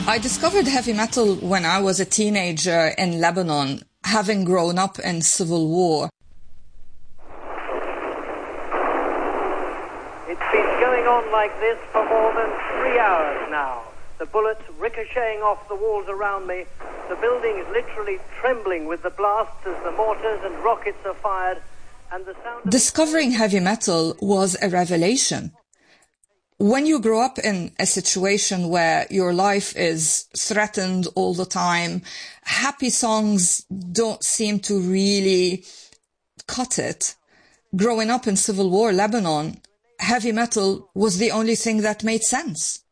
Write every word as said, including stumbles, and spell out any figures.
I discovered heavy metal when I was a teenager in Lebanon, having grown up in civil war. It's been going on like this for more than three hours now. The bullets ricocheting off the walls around me. The building is literally trembling with the blasts as the mortars and rockets are fired. And the sound Discovering heavy metal was a revelation. When you grow up in a situation where your life is threatened all the time, happy songs don't seem to really cut it. Growing up in civil war Lebanon, heavy metal was the only thing that made sense.